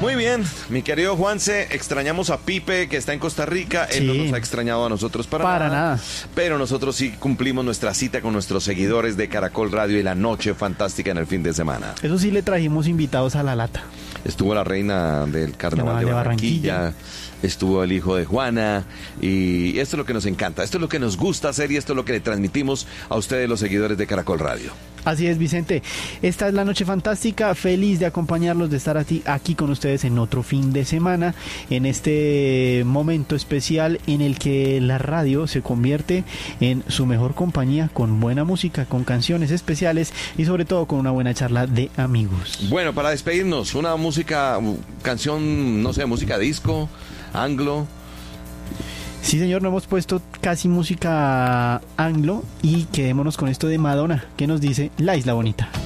Muy bien, mi querido Juanse, extrañamos a Pipe, que está en Costa Rica. Él no nos ha extrañado a nosotros para nada. Pero nosotros sí cumplimos nuestra cita con nuestros seguidores de Caracol Radio y la noche fantástica en el fin de semana. Eso sí, le trajimos invitados a la lata. Estuvo la reina del Carnaval de Barranquilla, estuvo el hijo de Juana, y esto es lo que nos encanta, esto es lo que nos gusta hacer y esto es lo que le transmitimos a ustedes, los seguidores de Caracol Radio. Así es, Vicente. Esta es la noche fantástica, feliz de acompañarlos, de estar aquí con ustedes en otro fin de semana, en este momento especial en el que la radio se convierte en su mejor compañía, con buena música, con canciones especiales y sobre todo con una buena charla de amigos. Bueno, para despedirnos, una canción, no sé, música disco, anglo. Sí, señor, no hemos puesto casi música anglo y quedémonos con esto de Madonna, que nos dice La Isla Bonita.